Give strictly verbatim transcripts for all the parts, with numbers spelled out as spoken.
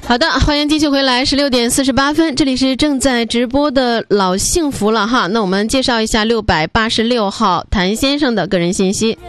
好的，欢迎继续回来，十六点四十八分，这里是正在直播的老幸福了哈。那我们介绍一下六百八十六号谭先生的个人信息。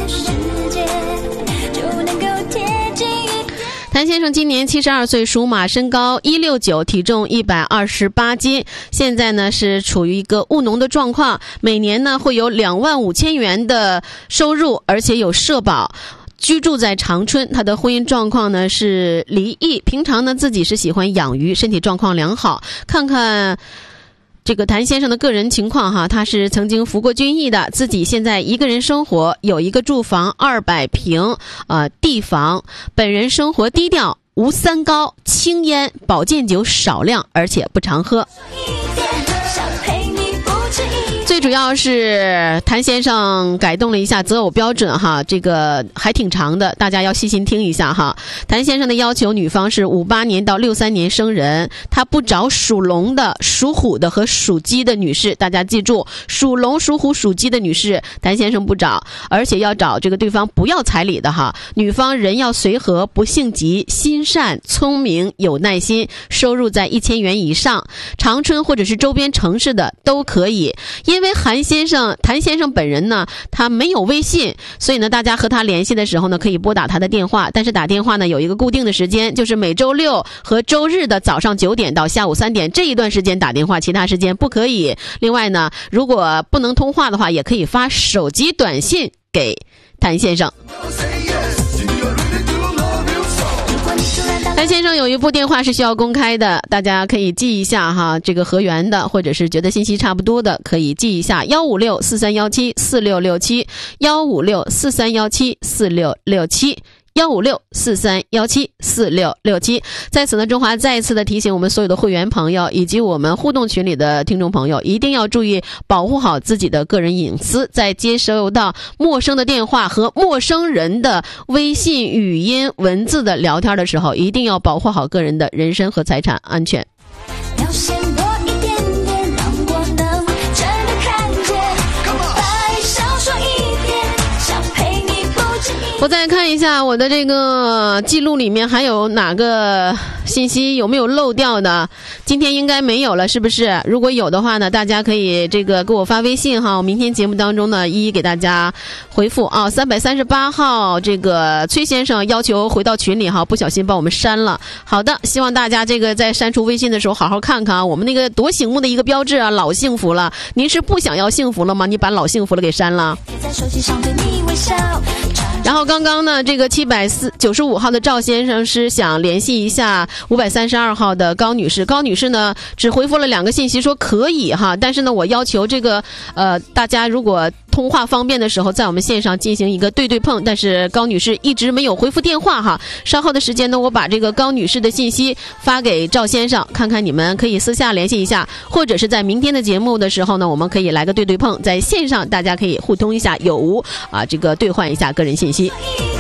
谭先生今年七十二岁，属马，身高一六九，体重一百二十八斤，现在呢是处于一个务农的状况，每年呢会有两万五千元的收入，而且有社保。居住在长春，他的婚姻状况呢是离异，平常呢自己是喜欢养鱼，身体状况良好。看看这个谭先生的个人情况哈，他是曾经服过军役的，自己现在一个人生活，有一个住房二百平，呃地房，本人生活低调，无三高，轻烟，保健酒少量，而且不常喝。最主要是谭先生改动了一下择偶标准哈，这个还挺长的，大家要细心听一下哈。谭先生的要求，女方是五八年到六三年生人，他不找属龙的、属虎的和属鸡的女士，大家记住，属龙、属虎、属鸡的女士谭先生不找，而且要找这个对方不要彩礼的哈。女方人要随和，不性急，心善，聪明，有耐心，收入在一千元以上，长春或者是周边城市的都可以。因为韩先生谭先生本人呢，他没有微信，所以呢大家和他联系的时候呢可以拨打他的电话，但是打电话呢有一个固定的时间，就是每周六和周日的早上九点到下午三点这一段时间打电话，其他时间不可以。另外呢，如果不能通话的话，也可以发手机短信给谭先生。谭先生有一部电话是需要公开的，大家可以记一下哈，这个合源的或者是觉得信息差不多的可以记一下，幺五六四三幺七四六六七，幺五六四三幺七四六六七，幺五六四三幺七四六六七。在此呢，中华再一次的提醒我们所有的会员朋友以及我们互动群里的听众朋友，一定要注意保护好自己的个人隐私，在接收到陌生的电话和陌生人的微信语音文字的聊天的时候，一定要保护好个人的人身和财产安全。我再看一下我的这个记录里面还有哪个信息有没有漏掉的，今天应该没有了，是不是？如果有的话呢，大家可以这个给我发微信哈，我明天节目当中呢一一给大家回复啊。三百三十八号这个崔先生要求回到群里哈，不小心把我们删了。好的，希望大家这个在删除微信的时候好好看看啊，我们那个多醒目的一个标志啊，老幸福了。您是不想要幸福了吗？你把老幸福了给删了。然后刚刚呢，这个七百九十五号的赵先生是想联系一下五百三十二号的高女士。高女士呢只回复了两个信息说可以哈，但是呢我要求这个呃大家如果通话方便的时候在我们线上进行一个对对碰，但是高女士一直没有回复电话哈。稍后的时间呢，我把这个高女士的信息发给赵先生，看看你们可以私下联系一下，或者是在明天的节目的时候呢，我们可以来个对对碰，在线上大家可以互通一下有无啊，这个兑换一下个人信息。